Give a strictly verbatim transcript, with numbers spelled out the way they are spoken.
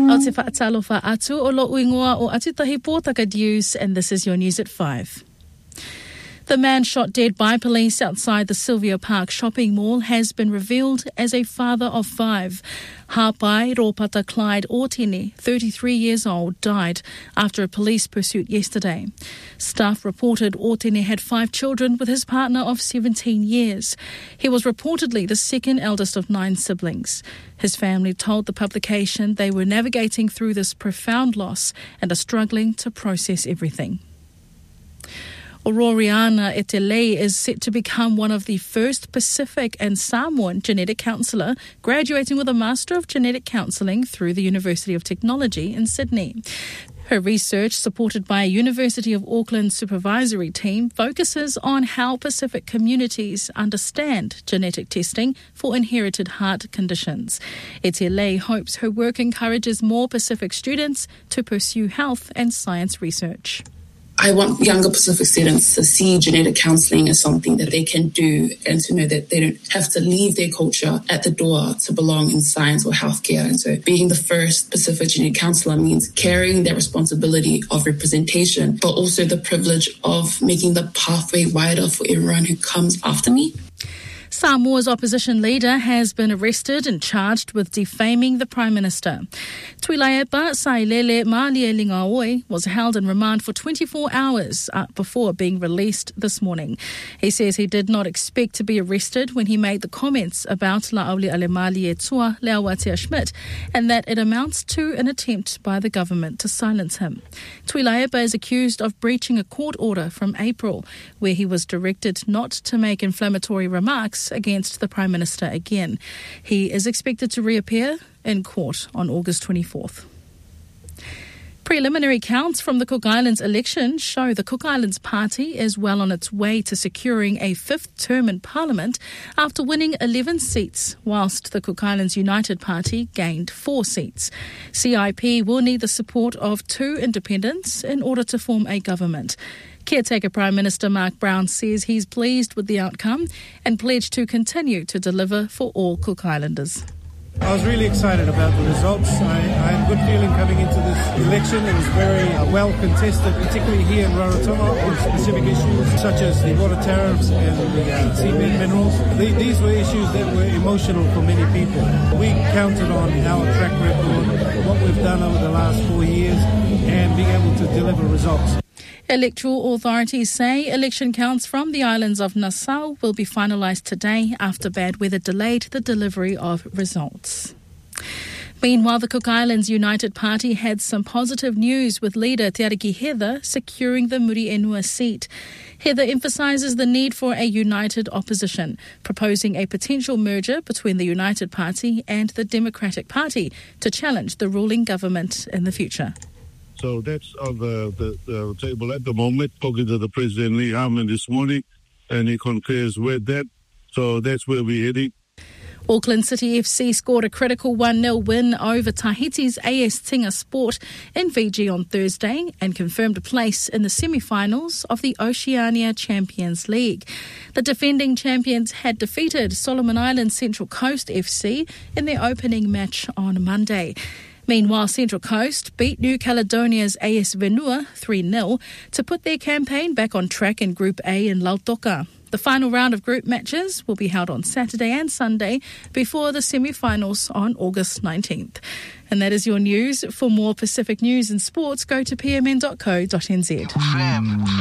O te whaatalofa atu o lo uingoa o Atutahi Pōtaka News, and this is your news at five. The man shot dead by police outside the Sylvia Park shopping mall has been revealed as a father of five. Hapai Ropata Clyde Otene, thirty-three years old, died after a police pursuit yesterday. Staff reported Otene had five children with his partner of seventeen years. He was reportedly the second eldest of nine siblings. His family told the publication they were navigating through this profound loss and are struggling to process everything. Auroriana Etelei is set to become one of the first Pacific and Samoan genetic counsellor, graduating with a Master of Genetic Counselling through the University of Technology in Sydney. Her research, supported by a University of Auckland supervisory team, focuses on how Pacific communities understand genetic testing for inherited heart conditions. Etelei hopes her work encourages more Pacific students to pursue health and science research. I want younger Pacific students to see genetic counselling as something that they can do and to know that they don't have to leave their culture at the door to belong in science or healthcare. And so being the first Pacific genetic counsellor means carrying that responsibility of representation, but also the privilege of making the pathway wider for everyone who comes after me. Samoa's opposition leader has been arrested and charged with defaming the Prime Minister. Tuilaipa Sailele Malielegaoi was held in remand for twenty-four hours before being released this morning. He says he did not expect to be arrested when he made the comments about La'auli Alemalie Tua Leawatea Schmidt and that it amounts to an attempt by the government to silence him. Tuilaipa is accused of breaching a court order from April where he was directed not to make inflammatory remarks against the Prime Minister again. He is expected to reappear in court on August twenty-fourth. Preliminary counts from the Cook Islands election show the Cook Islands Party is well on its way to securing a fifth term in Parliament after winning eleven seats, whilst the Cook Islands United Party gained four seats. C I P will need the support of two independents in order to form a government. Caretaker Prime Minister Mark Brown says he's pleased with the outcome and pledged to continue to deliver for all Cook Islanders. I was really excited about the results. I, I had a good feeling coming into this election. It was very uh, well contested, particularly here in Rarotonga on specific issues such as the water tariffs and the uh, seabed minerals. The, these were issues that were emotional for many people. We counted on our track record, what we've done over the last four years, and being able to deliver results. Electoral authorities say election counts from the islands of Nassau will be finalised today after bad weather delayed the delivery of results. Meanwhile, the Cook Islands United Party had some positive news with leader Te Ariki Heather securing the Muri Enua seat. Heather emphasises the need for a united opposition, proposing a potential merger between the United Party and the Democratic Party to challenge the ruling government in the future. So that's on the, the, the table at the moment. Talking to the President Lee Harman this morning, and he concurs with that. So that's where we're heading. Auckland City F C scored a critical one nil win over Tahiti's A S Tinga Sport in Fiji on Thursday and confirmed a place in the semi-finals of the Oceania Champions League. The defending champions had defeated Solomon Islands Central Coast F C in their opening match on Monday. Meanwhile, Central Coast beat New Caledonia's A S Venua three nil to put their campaign back on track in Group A in Lautoka. The final round of group matches will be held on Saturday and Sunday before the semi-finals on August nineteenth. And that is your news. For more Pacific news and sports, go to p m n dot co dot n z.